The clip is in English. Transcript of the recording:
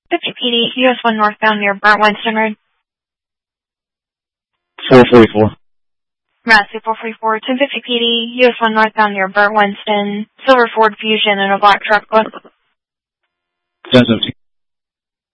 50 PD, US 1 northbound near Burnt Winston Road. 444. Massey 444, 1050 PD, US 1 northbound near Burnt Winston, silver Ford Fusion and a black truck. 1050.